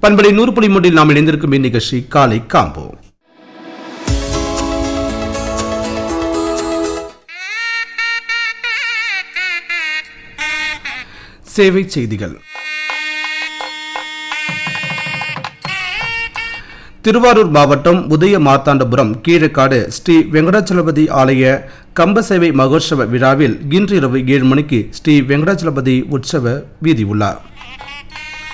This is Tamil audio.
பண்பலை 100.3 நாம் இணைந்திருக்கும் இந்நிகழ்ச்சி காலை காம்போ. சேவை செய்திகள். திருவாரூர் மாவட்டம் உதய மார்த்தாண்டபுரம் கீழக்காடு ஸ்ரீ வெங்கடாச்சலபதி ஆலய கம்பசேவை மகோற்சவ விழாவில் இன்றிரவு 7 மணிக்கு ஸ்ரீ வெங்கடாச்சலபதி உற்சவ வீதி உள்ளார்.